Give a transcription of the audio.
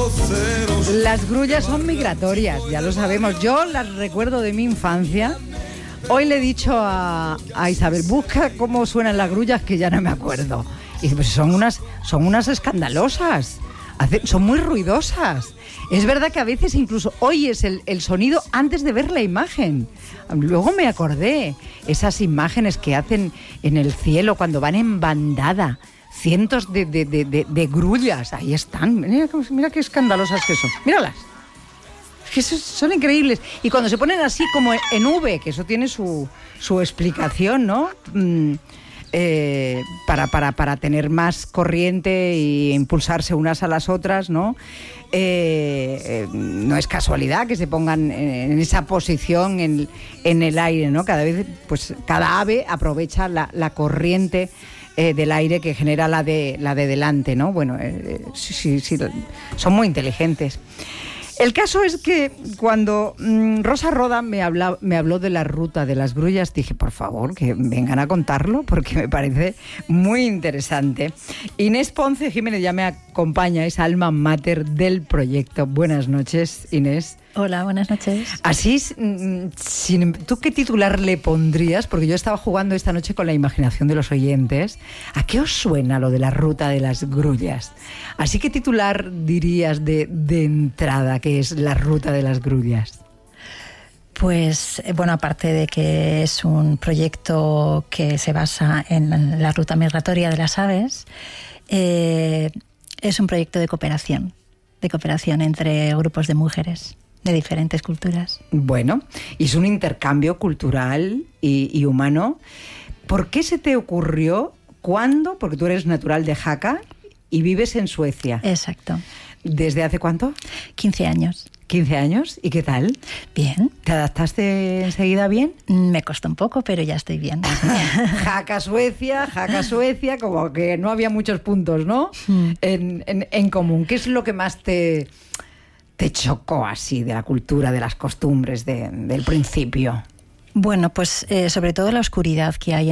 Las grullas son migratorias, ya lo sabemos. Yo las recuerdo de mi infancia. Hoy le he dicho a Isabel, busca cómo suenan las grullas, que ya no me acuerdo. Y dice, pues son unas escandalosas, son muy ruidosas. Es verdad que a veces incluso oyes el sonido antes de ver la imagen. Luego me acordé, esas imágenes que hacen en el cielo cuando van en bandada, cientos de grullas, ahí están. Mira qué escandalosas que son, míralas. Que son increíbles. Y cuando se ponen así como en V, que eso tiene su explicación, ¿no? Para tener más corriente e impulsarse unas a las otras, ¿no? No es casualidad que se pongan en esa posición en el aire, ¿no? Cada vez, pues cada ave aprovecha la corriente del aire que genera la de delante, ¿no? Bueno, sí, son muy inteligentes. El caso es que cuando Rosa Roda me habló de la ruta de las grullas, dije, por favor, que vengan a contarlo, porque me parece muy interesante. Inés Ponce Jiménez ya me acompaña, es alma mater del proyecto. Buenas noches, Inés. Hola, buenas noches. Así, ¿tú qué titular le pondrías? Porque yo estaba jugando esta noche con la imaginación de los oyentes. ¿A qué os suena lo de la ruta de las grullas? Así, ¿qué titular dirías de entrada que es la ruta de las grullas? Pues, bueno, aparte de que es un proyecto que se basa en la ruta migratoria de las aves, es un proyecto de cooperación entre grupos de mujeres de diferentes culturas. Bueno, y es un intercambio cultural y humano. ¿Por qué se te ocurrió? ¿Cuándo? Porque tú eres natural de Jaca y vives en Suecia. Exacto. ¿Desde hace cuánto? 15 años. 15 años, ¿y qué tal? Bien. ¿Te adaptaste enseguida bien? Me costó un poco, pero ya estoy bien. Jaca, Suecia, como que no había muchos puntos, ¿no? En común. ¿Qué es lo que más te chocó así de la cultura, de las costumbres del principio? Bueno, pues sobre todo la oscuridad que hay